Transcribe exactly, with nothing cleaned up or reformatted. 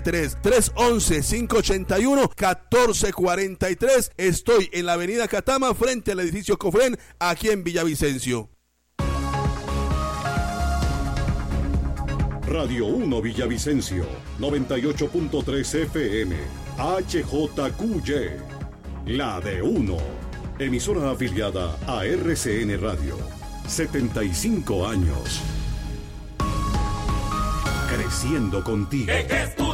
tres once, cinco ochenta y uno, catorce cuarenta y tres. Estoy en la avenida Catama frente al edificio Cofren aquí en Villavicencio. Radio uno Villavicencio, noventa y ocho punto tres F M, H J Q Y, la de uno, emisora afiliada a R C N Radio, setenta y cinco años, creciendo contigo.